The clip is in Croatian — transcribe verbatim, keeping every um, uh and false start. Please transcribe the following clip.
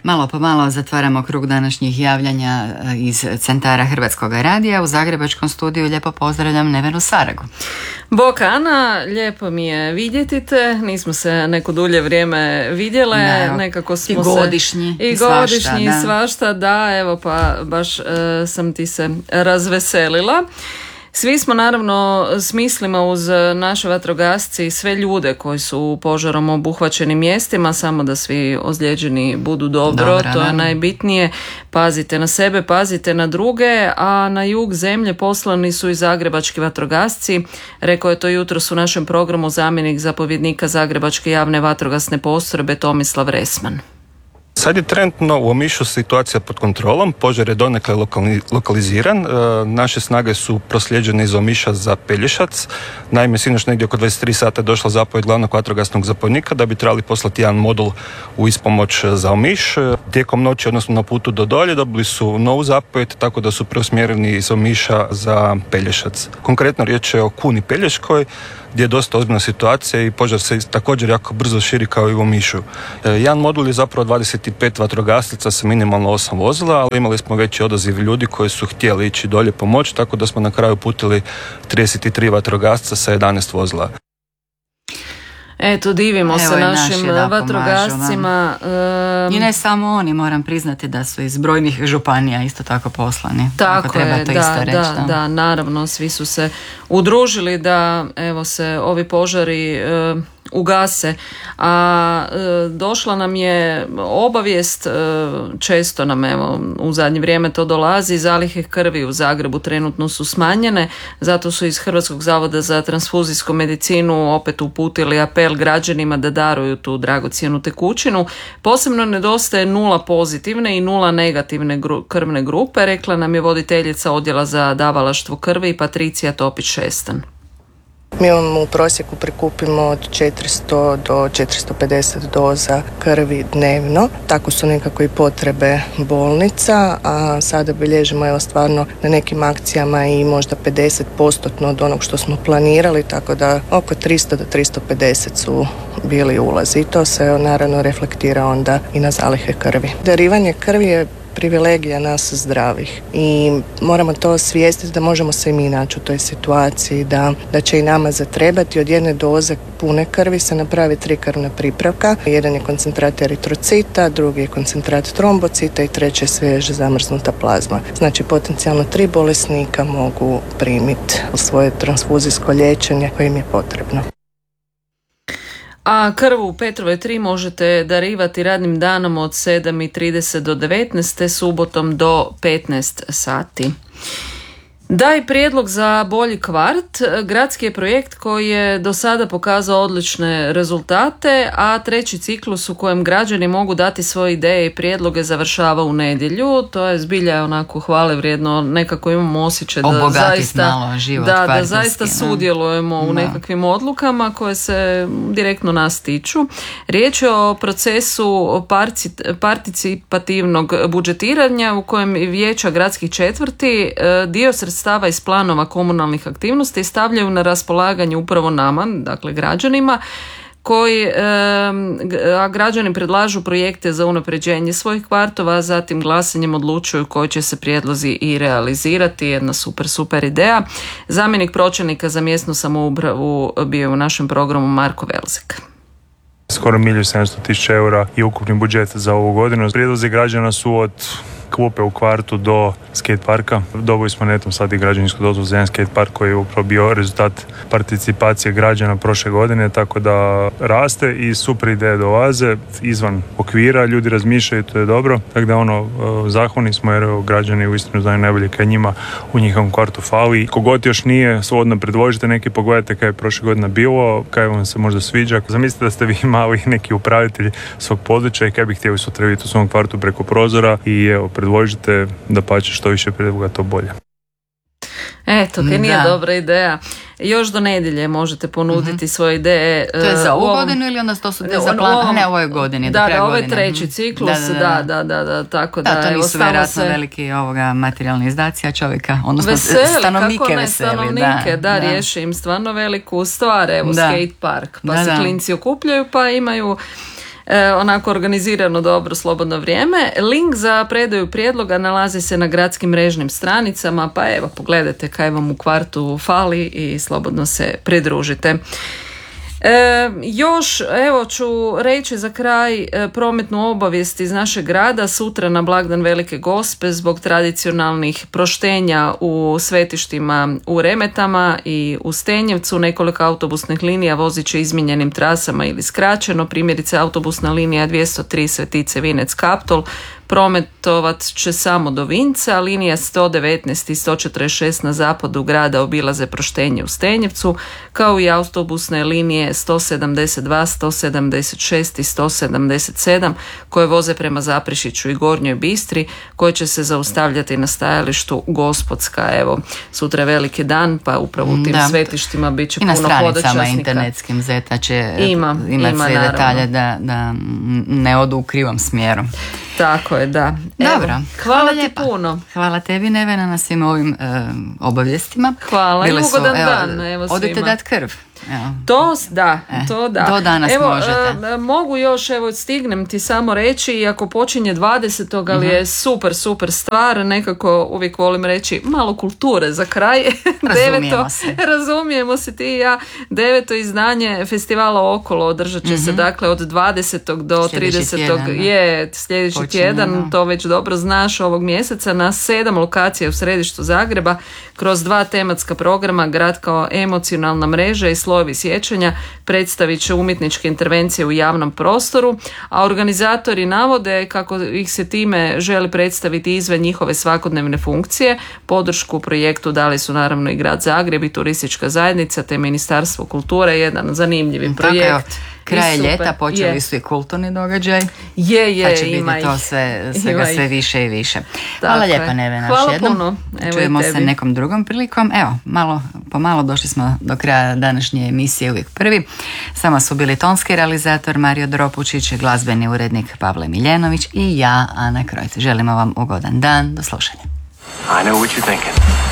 Malo po malo zatvaramo krug današnjih javljanja iz centara Hrvatskog radija. U zagrebačkom studiju lijepo pozdravljam Nevenu Saragu. Bok Ana, lijepo mi je vidjeti te, nismo se neko dulje vrijeme vidjele, da, nekako smo i godišnji, se... I, i svašta, godišnji, da. i svašta, da, evo pa baš e, sam ti se razveselila. Svi smo naravno s mislima uz naše vatrogasce i sve ljude koji su požarom obuhvaćenim mjestima, samo da svi ozlijeđeni budu dobro, Dobre, to je najbitnije. Pazite na sebe, pazite na druge, a na jug zemlje poslani su i zagrebački vatrogasci. Rekao je to jutros u našem programu zamjenik zapovjednika Zagrebačke javne vatrogasne postrojbe Tomislav Resman. Sad je trenutno u Omišu situacija pod kontrolom, požar je donekle lokali, lokaliziran, e, naše snage su proslijeđene iz Omiša za Pelješac. Naime, sinoć negdje oko dvadeset tri sata je došla zapovjed glavnog vatrogasnog zapovjednika da bi trebali poslati jedan modul u ispomoć za Omiš. Tijekom noći, odnosno na putu do dolje, dobili su novu zapovjed, tako da su preusmjereni iz Omiša za Pelješac. Konkretno riječ je o Kuni Pelješkoj, gdje je dosta ozbiljna situacija i požar se također jako brzo širi kao i u Omišu. E, jedan modul je zapravo dvadeset pet vatrogasaca sa minimalno osam vozila, ali imali smo veći odaziv ljudi koji su htjeli ići dolje pomoći, tako da smo na kraju putili trideset tri vatrogasca sa jedanaest vozila. Eto, divimo Evo se našim naši, da, vatrogascima. Um, I ne samo oni, moram priznati da su iz brojnih županija isto tako poslani. Tako treba je, to da, isto reći, da, da, da, naravno, svi su se udružili da evo se ovi požari uh, ugase. A e, došla nam je obavijest, e, često nam evo u zadnje vrijeme to dolazi, zalihe krvi u Zagrebu trenutno su smanjene, zato su iz Hrvatskog zavoda za transfuzijsku medicinu opet uputili apel građanima da daruju tu dragocjenu tekućinu. Posebno nedostaje nula pozitivne i nula negativne gru, krvne grupe, rekla nam je voditeljica odjela za davalaštvo krvi Patricija Topić-Šestan. Mi vam u prosjeku prikupimo od četiristo do četiristo pedeset doza krvi dnevno. Tako su nekako i potrebe bolnica, a sada bilježimo evo stvarno na nekim akcijama i možda pedeset posto od onog što smo planirali, tako da oko tristo do tristo pedeset su bili ulazi. I to se naravno reflektira onda i na zalihe krvi. Darivanje krvi je privilegija nas zdravih i moramo to osvijestiti da možemo se i mi naći u toj situaciji, da, da će i nama zatrebati. Od jedne doze pune krvi se napravi tri krvna pripravka. Jedan je koncentrat eritrocita, drugi je koncentrat trombocita i treće je svježe zamrznuta plazma. Znači potencijalno tri bolesnika mogu primiti svoje transfuzijsko liječenje koje im je potrebno. A krv u Petrovoj tri možete darivati radnim danom od sedam i trideset do devetnaest, te subotom do petnaest sati. Daj prijedlog za bolji kvart. Gradski je projekt koji je do sada pokazao odlične rezultate, a treći ciklus u kojem građani mogu dati svoje ideje i prijedloge završava u nedjelju. To je zbilja onako hvale vrijedno, nekako imamo osjećaj da zaista, malo život da, da zaista sudjelujemo u nekakvim odlukama koje se direktno nas tiču. Riječ je o procesu participativnog budžetiranja u kojem vijeća gradskih četvrti dio sredstava stava iz planova komunalnih aktivnosti stavljaju na raspolaganje upravo nama, dakle građanima, koji, a građani predlažu projekte za unapređenje svojih kvartova, a zatim glasanjem odlučuju koji će se prijedlozi i realizirati. Jedna super, super ideja. Zamjenik pročelnika za mjesnu samoupravu bio je u našem programu Marko Velzek. Skoro milijun sedamsto tisuća eura je ukupni budžet za ovu godinu. Prijedlozi građana su od klupe u kvartu do skate parka. Dobili smo netom sad i građevinsku dozvolu za jedan skate park koji je upravo bio rezultat participacije građana prošle godine, tako da raste i super ideje dolaze izvan okvira, ljudi razmišljaju, to je dobro. Tako da ono, zahvalni smo jer građani uistinu znaju najbolje kaj njima u njihovom kvartu fali. Kogod još nije, slobodno predložite neki, pogledajte kaj je prošle godine bilo, kaj vam se možda sviđa. Zamislite da ste vi mali neki upravitelj svog područja i kaj bi htjeli sutra vidjeti u svom kvartu preko prozora i evo, predložite, da pače što više predloga, to bolje. Eto, kaj nije da. dobra ideja. Još do nedjelje možete ponuditi uh-huh. svoje ideje. To je za ovu ovom... godinu ili onda to su ne, za plan... ovom... ne, ovoj godini. Da, da, ovo je godine. treći ciklus, da, da, da, da, da tako da. Da, to nisu vjerojatno se... veliki ovoga materijalni izdaci, a čovjeka, odnosno veseli, stanovnike kako ne, veseli. Stanovnike, da, da, da, riješi im stvarno veliku stvar, evo da. skate park, pa da, se da. klinci okupljaju, pa imaju e, onako organizirano dobro slobodno vrijeme. Link za predaju prijedloga nalazi se na gradskim mrežnim stranicama, pa evo pogledajte kaj vam u kvartu fali i slobodno se pridružite. E, još evo ću reći za kraj e, prometnu obavijest iz našeg grada. Sutra na blagdan Velike Gospe zbog tradicionalnih proštenja u svetištima u Remetama i u Stenjevcu nekoliko autobusnih linija vozit će izmijenjenim trasama ili skraćeno. Primjerice autobusna linija dvjesto tri Svetice Vinec Kaptol prometovat će samo do Vinca, linija sto devetnaest i sto četrdeset šest na zapadu grada obilaze Proštenje u Stenjevcu, kao i autobusne linije sto sedamdeset dva, sto sedamdeset šest i sto sedamdeset sedam koje voze prema Zaprešiću i Gornjoj Bistri, koje će se zaustavljati na stajalištu Gospodska. Evo, sutra je veliki dan, pa upravo u tim da. svetištima bit će puno hodočasnika. I na stranicama internetskim Zeta će ima, imati ima, sve detalje da, da ne odu u krivom smjeru. Tako je, da. Dobro. Evo, hvala, hvala ti lijepa. puno. Hvala tebi, Nevena, na svim ovim e, obavijestima. Hvala Bile i ugodan su, dan. Evo, odite svima. dat krv. Evo. To da, e, to da. Do danas evo, možete. E, mogu još, evo stignem ti samo reći, iako počinje dvadesetog ali uh-huh. je super, super stvar, nekako uvijek volim reći malo kulture za kraj. Razumijemo Deveto, se. Razumijemo se ti i ja. Deveto izdanje festivala Okolo održat će uh-huh. se dakle od dvadesetog do sljedeći tridesetog tjedan, je sljedeći Počinje, tjedan, no. To već dobro znaš, ovog mjeseca na sedam lokacija u središtu Zagreba kroz dva tematska programa Grad kao emocionalna mreža i slojevi sjećanja predstavit će umjetničke intervencije u javnom prostoru, a organizatori navode kako ih se time želi predstaviti izvan njihove svakodnevne funkcije. Podršku projektu dali su naravno i Grad Zagreb i Turistička zajednica te Ministarstvo kulture, jedan zanimljivi projekt. Tako je, kraj ljeta počeli je. su i kulturni događaj. Je, je, pa će ima biti to sve, svega sve više i više. Hvala Tako lijepa, je. Nevena, Hvala još jednom. puno. Evo Čujemo se nekom drugom prilikom. Evo, malo po malo došli smo do kraja današnje emisije Uvijek prvi. Sama su bili tonski realizator Mario Dropučić, glazbeni urednik Pavle Miljenović i ja, Ana Krojc. Želimo vam ugodan dan. Do slušanja. I know what you're thinking.